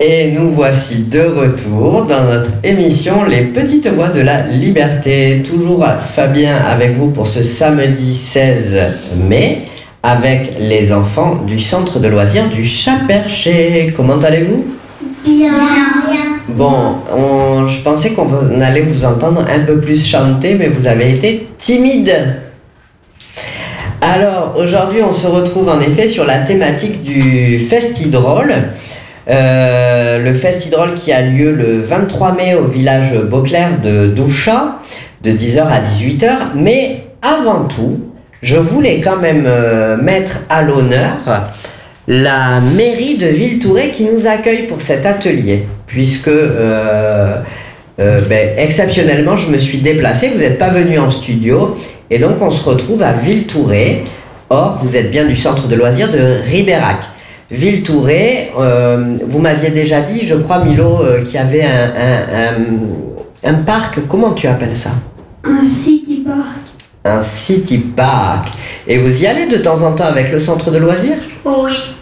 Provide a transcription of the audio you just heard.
Et nous voici de retour dans notre émission Les Petites Voix de la Liberté. Toujours Fabien avec vous pour ce samedi 16 mai avec les enfants du centre de loisirs du Chat-Perché. Comment allez-vous ? Bien. Bon, je pensais qu'on allait vous entendre un peu plus chanter, mais vous avez été timide. Alors, aujourd'hui, on se retrouve en effet sur la thématique du Festidrôle. Le Festidrôle qui a lieu le 23 mai au village Beauclerc de Douchat, de 10h à 18h. Mais avant tout, je voulais quand même mettre à l'honneur la mairie de Villetourret qui nous accueille pour cet atelier, puisque exceptionnellement je me suis déplacé, vous n'êtes pas venu en studio, et donc on se retrouve à Villetourret. Or, vous êtes bien du centre de loisirs de Ribérac. Villetourret, vous m'aviez déjà dit, je crois Milo, qu'il y avait un parc, comment tu appelles ça ? Un city park. Un city park. Et vous y allez de temps en temps avec le centre de loisirs ? Oui.